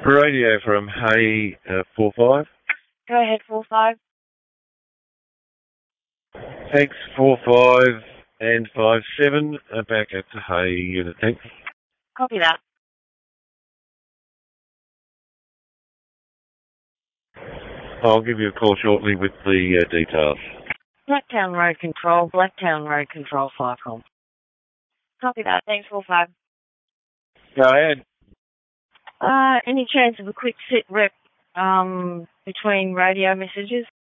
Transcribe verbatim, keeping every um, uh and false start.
Radio from Hay uh, four five. Go ahead, four five. Thanks, four five and five seven. Uh, back at the Hay unit, thanks. Copy that. I'll give you a call shortly with the uh, details. Blacktown Road Control, Blacktown Road Control, Cyclone. Copy that. Thanks, four five. Go ahead. Uh, any chance of a quick sit rep um, between radio messages?